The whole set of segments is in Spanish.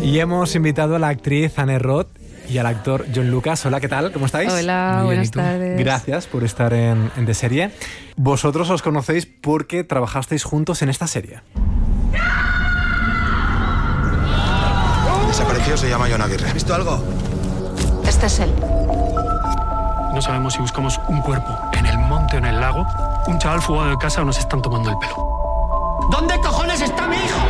Y hemos invitado a la actriz Anne Roth y al actor John Lucas. Hola, ¿qué tal? ¿Cómo estáis? Hola, buenas tardes. Gracias por estar en The Serie. Vosotros os conocéis porque trabajasteis juntos en esta serie. El desaparecido se llama Jon Aguirre. ¿Has visto algo? Este es él. No sabemos si buscamos un cuerpo en el monte o en el lago, un chaval fugado de casa o nos están tomando el pelo. ¿Dónde cojones está mi hijo?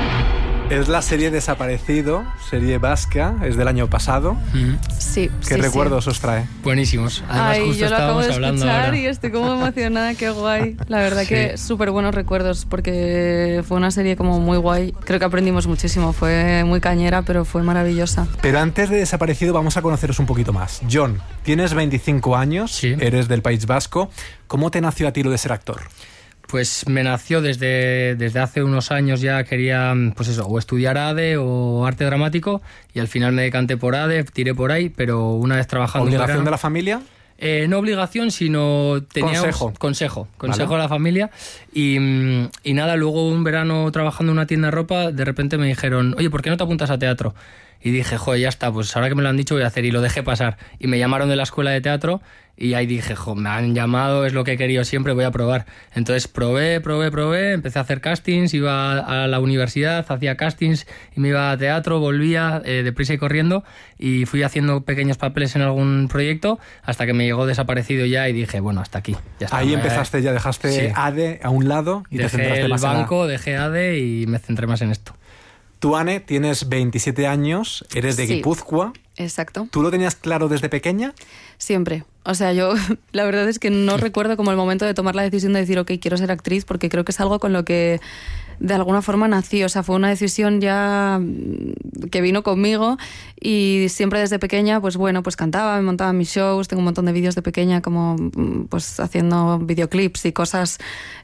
Es la serie Desaparecido, serie vasca, es del año pasado. Sí. ¿Qué recuerdos os trae? Buenísimos. Además, Ay, justo yo lo acabo de hablando escuchar ahora. y estoy como emocionada, qué guay. La verdad que súper buenos recuerdos porque fue una serie como muy guay. Creo que aprendimos muchísimo, fue muy cañera, pero fue maravillosa. Pero antes de Desaparecido vamos a conoceros un poquito más. John, tienes 25 años, Sí. Eres del País Vasco. ¿Cómo te nació a ti lo de ser actor? Pues me nació desde hace unos años, ya quería, pues eso, o estudiar ADE o arte dramático, y al final me decanté por ADE, tiré por ahí, pero una vez trabajando... ¿Obligación de la familia? No obligación, sino teníamos consejo Vale. a la familia, y nada, luego un verano trabajando en una tienda de ropa, de repente me dijeron, oye, ¿por qué no te apuntas a teatro? Y dije, joder, ya está, pues ahora que me lo han dicho voy a hacer, y lo dejé pasar. Y me llamaron de la escuela de teatro y ahí dije, joder, me han llamado, es lo que he querido siempre, voy a probar. Entonces probé, empecé a hacer castings, iba a la universidad, hacía castings y me iba a teatro, volvía deprisa y corriendo, y fui haciendo pequeños papeles en algún proyecto hasta que me llegó Desaparecido ya y dije, bueno, hasta aquí. Ya está. Ahí empezaste, ya dejaste Sí. ADE a un lado y te Dejé centraste el más banco, dejé ADE y me centré más en esto. Tú, Anne, tienes 27 años, eres de Sí. Guipúzcoa. Exacto. ¿Tú lo tenías claro desde pequeña? Siempre. O sea, yo la verdad es que no recuerdo como el momento de tomar la decisión de decir, ok, quiero ser actriz, porque creo que es algo con lo que de alguna forma nací. O sea, fue una decisión ya que vino conmigo, y siempre desde pequeña, pues bueno, pues cantaba, me montaba mis shows, tengo un montón de vídeos de pequeña como pues haciendo videoclips y cosas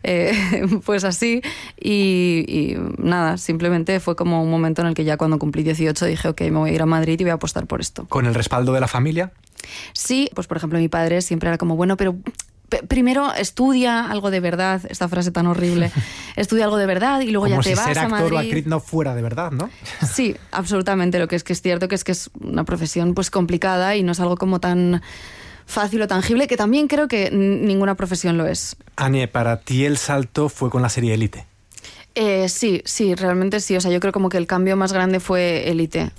pues así, y nada, simplemente fue como un momento en el que ya cuando cumplí 18 dije, ok, me voy a ir a Madrid y voy a apostar por esto. ¿Con el respaldo de la familia? Sí, pues por ejemplo mi padre siempre era como, bueno, pero primero estudia algo de verdad, esta frase tan horrible, estudia algo de verdad y luego Como ya te si vas ser a actor Madrid. o actriz no fuera de verdad, ¿no? Sí, absolutamente, lo que es cierto que es una profesión pues complicada y no es algo como tan fácil o tangible, que también creo que ninguna profesión lo es. Anne, para ti el salto fue con la serie Élite. Sí, realmente sí. O sea, yo creo como que el cambio más grande fue Élite.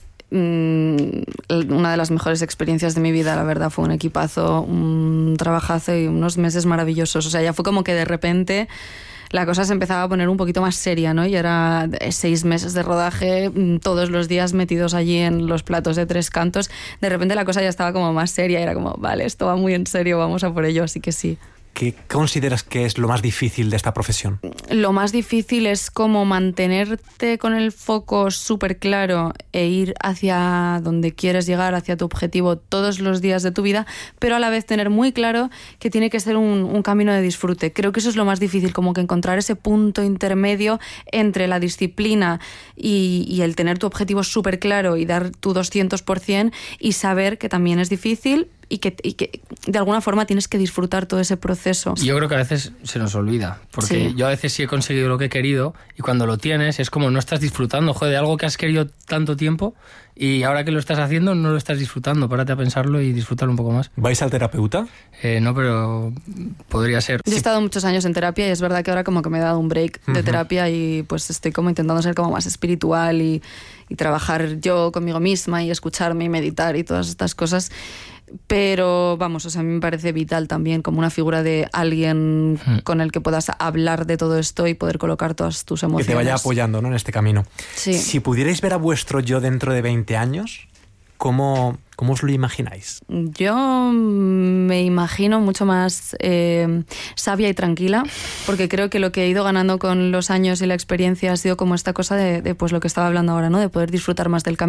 Una de las mejores experiencias de mi vida, la verdad, fue un equipazo, un trabajazo y unos meses maravillosos. O sea, ya fue como que de repente la cosa se empezaba a poner un poquito más seria, ¿no? Y era 6 meses de rodaje, todos los días metidos allí en los platos de 3 cantos. De repente la cosa ya estaba como más seria y era como, vale, esto va muy en serio, vamos a por ello, así que sí. ¿Qué consideras que es lo más difícil de esta profesión? Lo más difícil es como mantenerte con el foco súper claro e ir hacia donde quieres llegar, hacia tu objetivo todos los días de tu vida, pero a la vez tener muy claro que tiene que ser un camino de disfrute. Creo que eso es lo más difícil, como que encontrar ese punto intermedio entre la disciplina y el tener tu objetivo súper claro y dar tu 200% y saber que también es difícil, y que de alguna forma tienes que disfrutar todo ese proceso. Yo creo que a veces se nos olvida, porque Sí. yo a veces sí he conseguido lo que he querido, y cuando lo tienes es como no estás disfrutando, joder, de algo que has querido tanto tiempo, y ahora que lo estás haciendo no lo estás disfrutando. Párate a pensarlo y disfrutarlo un poco más. ¿Vais al terapeuta? No, pero podría ser. Yo he estado muchos años en terapia y es verdad que ahora como que me he dado un break de terapia y pues estoy como intentando ser como más espiritual y trabajar yo conmigo misma y escucharme y meditar y todas estas cosas. Pero vamos, o sea, a mí me parece vital también como una figura de alguien con el que puedas hablar de todo esto y poder colocar todas tus emociones. Que te vaya apoyando, ¿no?, en este camino. Sí. Si pudierais ver a vuestro yo dentro de 20 años, ¿cómo os lo imagináis? Yo me imagino mucho más sabia y tranquila, porque creo que lo que he ido ganando con los años y la experiencia ha sido como esta cosa de pues lo que estaba hablando ahora, ¿no? De poder disfrutar más del camino.